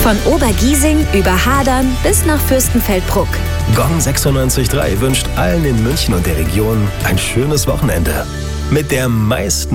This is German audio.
Von Obergiesing über Hadern bis nach Fürstenfeldbruck. Gong 96.3 wünscht allen in München und der Region ein schönes Wochenende. Mit der meisten